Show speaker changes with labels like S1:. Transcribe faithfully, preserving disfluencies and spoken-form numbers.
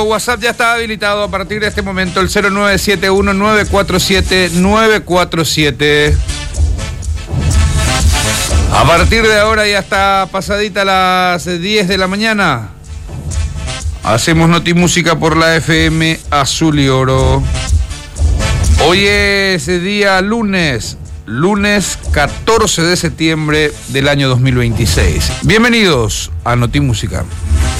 S1: nuestro WhatsApp ya está habilitado a partir de este momento, el cero nueve siete uno nueve cuatro siete nueve cuatro siete. A partir de ahora y hasta pasadita las diez de la mañana, hacemos Notimúsica por la F M Azul y Oro. Hoy es día lunes, lunes catorce de septiembre del año dos mil veintiséis. Bienvenidos a Notimúsica.